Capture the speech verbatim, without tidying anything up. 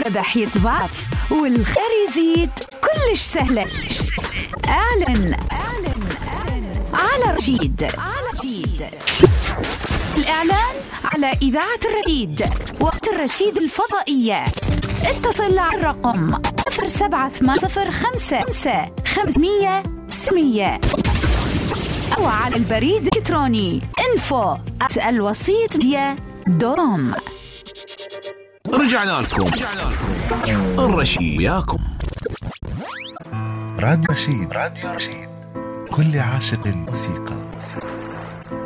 الربح يتضاعف والخير يزيد كلش سهلة. اعلن على رشيد. الإعلان على إذاعة الرشيد، وقت الرشيد الفضائية. اتصل على الرقم صفر سبعة ثمانية صفر خمسة خمسة خمسمية سمية أو على البريد الإلكتروني info at الوسيط ميديا دوت كوم. رجعنا لكم الرشيد وياكم. راديو رشيد، راديو رشيد، كل عاشق موسيقى موسيقى موسيقى.